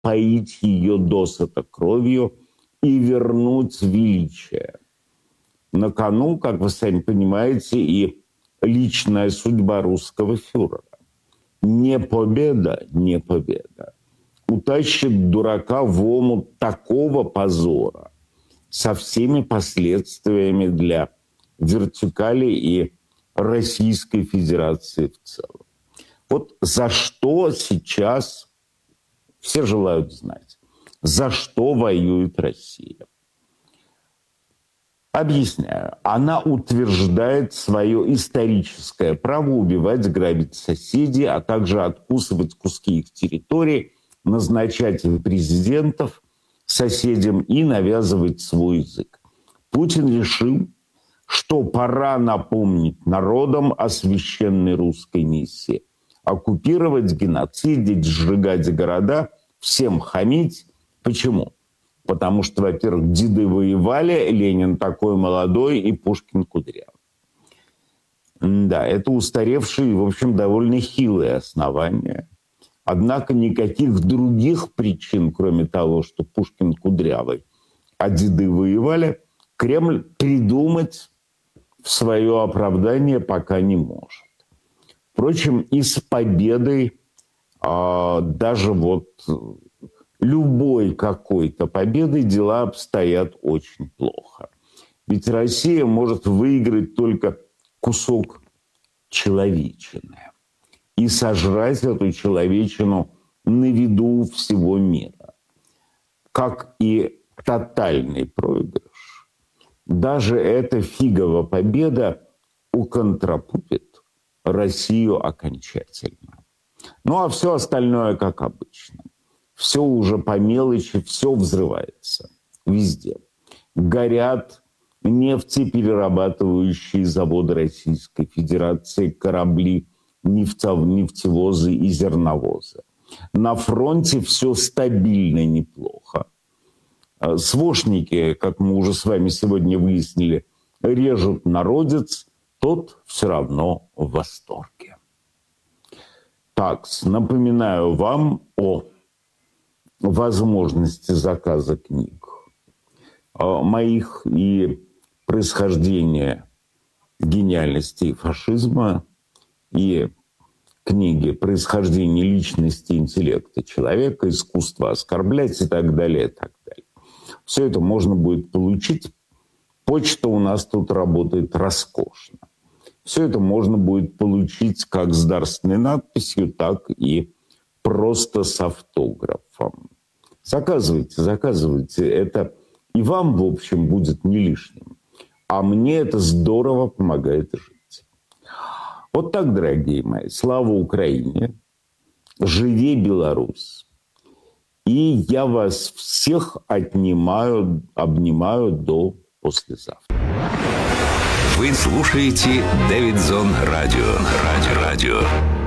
напоить ее досыта кровью и вернуть величие. На кону, как вы сами понимаете, и личная судьба русского фюрера. Не победа, не победа. Утащит дурака в омут такого позора со всеми последствиями для вертикали и Российской Федерации в целом. Вот за что сейчас, все желают знать, за что воюет Россия. Объясняю. Она утверждает свое историческое право убивать, грабить соседей, а также откусывать куски их территории, назначать им президентов соседям и навязывать свой язык. Путин решил, что пора напомнить народам о священной русской миссии. Оккупировать, геноцидить, сжигать города, всем хамить. Почему? Потому что, во-первых, деды воевали, Ленин такой молодой и Пушкин кудрявый. Да, это устаревшие, в общем, довольно хилые основания. Однако никаких других причин, кроме того, что Пушкин кудрявый, а деды воевали, Кремль придумать в свое оправдание пока не может. Впрочем, и с победой даже вот любой какой-то победой дела обстоят очень плохо. Ведь Россия может выиграть только кусок человечины и сожрать эту человечину на виду у всего мира. Как и тотальный проигрыш. Даже эта фиговая победа уконтрапупит Россию окончательно. Ну а все остальное как обычно. Все уже по мелочи, все взрывается везде. Горят нефтеперерабатывающие заводы Российской Федерации, корабли, нефтевозы и зерновозы. На фронте все стабильно, неплохо. Свошники, как мы уже с вами сегодня выяснили, режут народец, тот все равно в восторге. Так, напоминаю вам о возможности заказа книг моих и происхождения гениальности и фашизма, и книги «Происхождение личности и интеллекта человека», «Искусство оскорблять» и так далее, и так далее. Все это можно будет получить. Почта у нас тут работает роскошно. Все это можно будет получить как с дарственной надписью, так и просто с автографом. Заказывайте, заказывайте. Это и вам, в общем, будет не лишним. А мне это здорово помогает жить. Вот так, дорогие мои. Слава Украине! Живи Беларусь! И я вас всех обнимаю до послезавтра. Вы слушаете Дэвидсон Радио.